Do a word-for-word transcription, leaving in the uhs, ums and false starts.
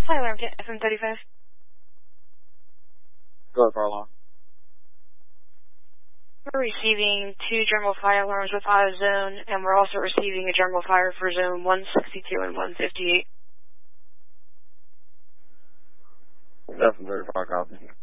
Hi, alarm kit, F M thirty-five. Go ahead, fire alarm. We're receiving two general fire alarms with AutoZone, and we're also receiving a general fire for zone one sixty-two and one fifty-eight. F M thirty-five, copy.